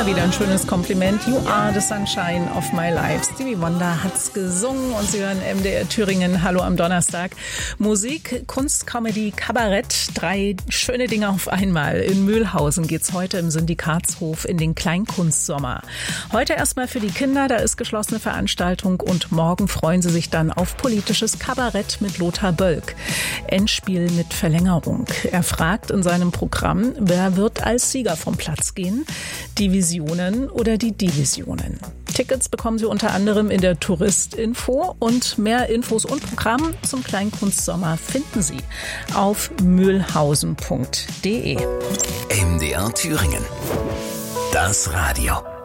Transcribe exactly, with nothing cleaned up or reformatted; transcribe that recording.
wieder ein schönes Kompliment. You are the sunshine of my life. Stevie Wonder hat's gesungen und Sie hören M D R Thüringen. Hallo am Donnerstag. Musik, Kunst, Comedy, Kabarett. Drei schöne Dinge auf einmal. In Mühlhausen geht's heute im Syndikatshof in den Kleinkunstsommer. Heute erstmal für die Kinder. Da ist geschlossene Veranstaltung und morgen freuen Sie sich dann auf politisches Kabarett mit Lothar Bölk. Endspiel mit Verlängerung. Er fragt in seinem Programm, wer wird als Sieger vom Platz gehen? Die Visionen oder die Divisionen? Tickets bekommen Sie unter anderem in der Touristinfo und mehr Infos und Programm zum Kleinkunstsommer finden Sie auf mühlhausen punkt de. M D R Thüringen. Das Radio.